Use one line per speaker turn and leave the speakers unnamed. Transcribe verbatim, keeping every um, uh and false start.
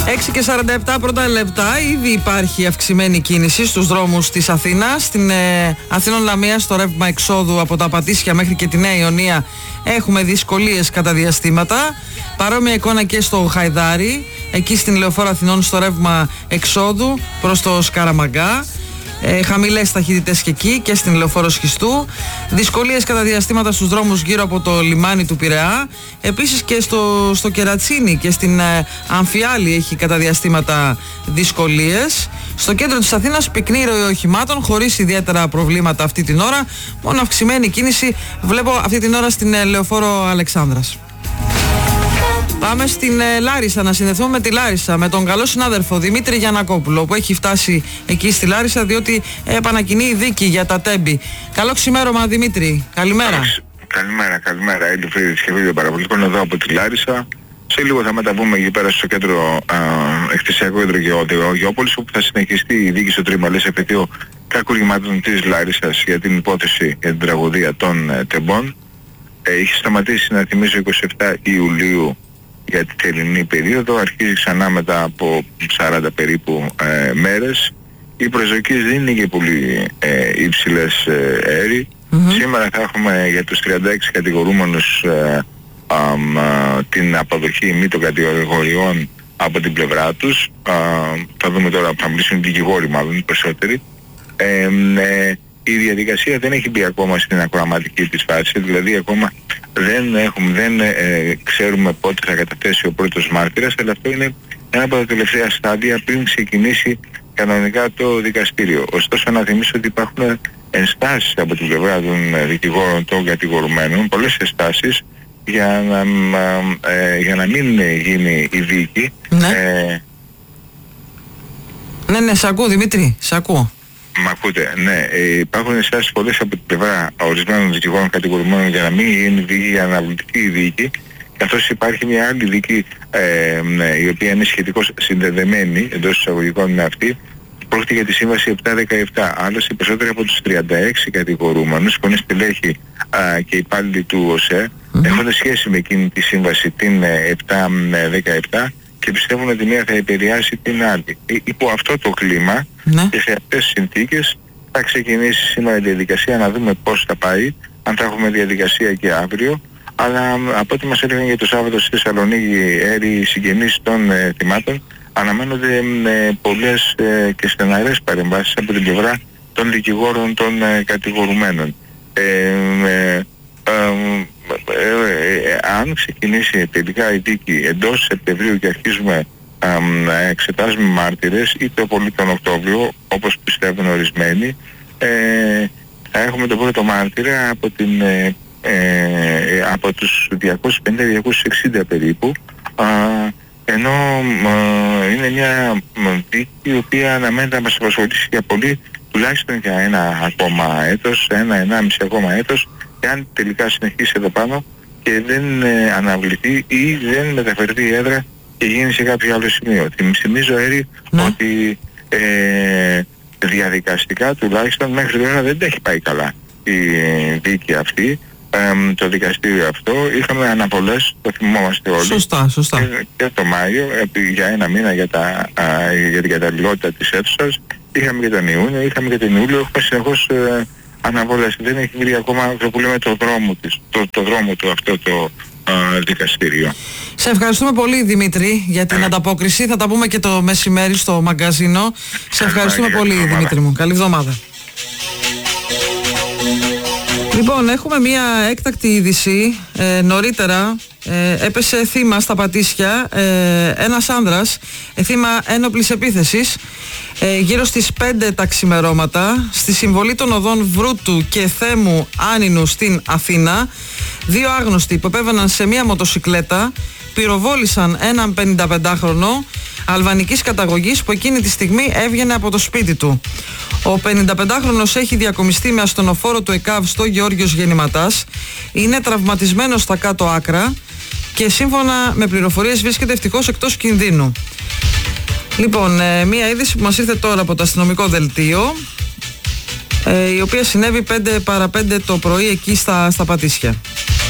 έξι και σαράντα επτά πρώτα λεπτά. Ήδη υπάρχει αυξημένη κίνηση στους δρόμους της Αθήνας. Στην ε, Αθήνων Λαμία, στο ρεύμα εξόδου από τα Πατήσια μέχρι και τη Νέα Ιωνία, έχουμε δυσκολίες κατά διαστήματα. Παρόμοια εικόνα και στο Χαϊδάρι, εκεί στην Λεωφόρο Αθηνών, στο ρεύμα εξόδου προς το Σκαραμαγκά. Ε, χαμηλές ταχύτητες και εκεί και στην Λεωφόρο Σχιστού. Δυσκολίες κατά διαστήματα στους δρόμους γύρω από το λιμάνι του Πειραιά. Επίσης και στο, στο Κερατσίνι και στην ε, Αμφιάλη έχει κατά διαστήματα δυσκολίες. Στο κέντρο της Αθήνας πυκνή ροή οχημάτων, χωρίς ιδιαίτερα προβλήματα αυτή την ώρα. Μόνο αυξημένη κίνηση βλέπω αυτή την ώρα στην ε, Λεωφόρο Αλεξάνδρας. Πάμε στην ε, Λάρισα, να συνδεθούμε με τη Λάρισα, με τον καλό συνάδελφο Δημήτρη Γιαννακόπουλο, που έχει φτάσει εκεί στη Λάρισα, διότι επανακινεί η δίκη για τα τέμπη. Καλό ξημέρωμα, Δημήτρη. Καλημέρα.
Καλημέρα, καλημέρα. Έλλη Φρύδης και βίντεο παραπολιτικών εδώ από τη Λάρισα. Σε λίγο θα μεταβούμε εκεί πέρα στο κέντρο εκτισιακό κέντρο Γεώπολης, όπου θα συνεχιστεί η δίκη στο Τριμαλές επαιτίο κακουργημάτων της Λάρισσας για την υπόθεση για την τραγωδία των ε, τεμπών. Ε, είχε σταματήσει, να θυμίσω, είκοσι επτά Ιουλίου για την θερινή περίοδο, αρχίζει ξανά μετά από σαράντα περίπου ε, μέρες. Οι προσδοκίες δεν είναι και πολύ ε, υψηλές ε, αέρι. Mm-hmm. Σήμερα θα έχουμε για τους τριάντα έξι κατηγορούμενους ε, α, α, την αποδοχή μη των κατηγοριών από την πλευρά τους. Α, θα δούμε τώρα που θα μιλήσουν οι δικηγόροι, μάλλον οι περισσότεροι. Ε, ε, η διαδικασία δεν έχει μπει ακόμα στην ακροαματική της φάση, δηλαδή ακόμα δεν, έχουμε, δεν ε, ξέρουμε πότε θα καταθέσει ο πρώτος μάρτυρας, αλλά αυτό είναι ένα από τα τελευταία στάδια πριν ξεκινήσει κανονικά το δικαστήριο. Ωστόσο, να θυμίσω ότι υπάρχουν ενστάσεις από την πλευρά των δικηγόρων των κατηγορουμένων, πολλές ενστάσεις για να, ε, για να μην γίνει η δίκη.
Ναι,
ε,
ναι, ναι, σ' ακούω, Δημήτρη, σ' ακούω.
Μ' ακούτε, ναι. Ε, υπάρχουν ενστάσεις πολλές από την πλευρά ορισμένων δικηγόρων κατηγορουμένων για να μην γίνει δίκη, για να αναβληθεί η δίκη, καθώς υπάρχει μια άλλη δίκη ε, ναι, η οποία είναι σχετικώς συνδεδεμένη εντός εισαγωγικών με αυτή. Πρόκειται για τη σύμβαση επτακόσια δεκαεπτά. Άλλωστε, οι περισσότεροι από τους τριάντα έξι κατηγορούμενους, που είναι στελέχοι α, και υπάλληλοι του ΟΣΕ, mm-hmm. έχουν σχέση με εκείνη τη σύμβαση την επτακόσια δεκαεπτά και πιστεύουν ότι μία θα επηρεάσει την άλλη. Υπό αυτό το κλίμα ναι. και σε αυτές τις συνθήκες θα ξεκινήσει σήμερα η διαδικασία, να δούμε πώς θα πάει, αν θα έχουμε διαδικασία και αύριο. Αλλά από ό,τι μας έλεγαν για το Σάββατο στη Θεσσαλονίκη έρη συγγενείς των ε, θυμάτων, αναμένονται ε, πολλές ε, και στεναρές παρεμβάσεις από την πλευρά των δικηγόρων των ε, κατηγορουμένων. Ε, ε, ε, Ε, ε, αν ξεκινήσει τελικά η δίκη εντός Σεπτεμβρίου και αρχίζουμε ε, να εξετάζουμε μάρτυρες, ή το πολύ τον Οκτώβριο, όπως πιστεύουν ορισμένοι, ε, θα έχουμε το πρώτο μάρτυρα από, την, ε, ε, από τους διακόσιους πενήντα με διακόσιους εξήντα περίπου, ε, ενώ ε, είναι μια δίκη η οποία αναμένεται να μας απασχολήσει για πολύ, τουλάχιστον για ένα ακόμα έτος, ένα ενάμιση ακόμα έτος, και αν τελικά συνεχίσει εδώ πάνω και δεν ε, αναβληθεί ή δεν μεταφερθεί η έδρα και γίνει σε κάποιο άλλο σημείο. Θυμίζω, Έρη, ναι. ότι ε, διαδικαστικά τουλάχιστον μέχρι τώρα δεν έχει πάει καλά η δίκη αυτή, ε, το δικαστήριο αυτό. Είχαμε αναβολές, το θυμόμαστε όλοι.
Σωστά, σωστά.
Και, και το Μάιο, για ένα μήνα για, τα, α, για την καταλληλότητα της αίθουσας. Είχαμε και τον Ιούνιο, είχαμε και τον Ιούλιο, έχουμε συνεχώς ε, αναβολές. Δεν έχει βρει ακόμα αυτό που λέμε το δρόμο, της, το, το δρόμο του αυτό το α, δικαστήριο.
Σε ευχαριστούμε πολύ, Δημήτρη, για την ανταπόκριση. Θα τα πούμε και το μεσημέρι στο μαγκαζίνο. Σε ευχαριστούμε πολύ, Δημήτρη μου. Καλή εβδομάδα. Λοιπόν, έχουμε μια έκτακτη είδηση. Ε, νωρίτερα ε, έπεσε θύμα στα Πατήσια ε, ένας άνδρας, ε, θύμα ένοπλης επίθεσης, ε, γύρω στις πέντε τα ξημερώματα, στη συμβολή των οδών Βρούτου και Θέμου Άνινου στην Αθήνα. Δύο άγνωστοι που επέβαιναν σε μια μοτοσικλέτα πυροβόλησαν έναν πενηνταπεντάχρονο αλβανικής καταγωγής που εκείνη τη στιγμή έβγαινε από το σπίτι του. Ο πενηνταπεντάχρονος έχει διακομιστεί με ασθενοφόρο του ΕΚΑΒ στο Γεώργιος Γεννηματάς, είναι τραυματισμένος στα κάτω άκρα και σύμφωνα με πληροφορίες βρίσκεται ευτυχώς εκτός κινδύνου. Λοιπόν, ε, μία είδηση που μας ήρθε τώρα από το αστυνομικό δελτίο, ε, η οποία συνέβη πέντε παρά πέντε το πρωί εκεί στα, στα Πατήσια.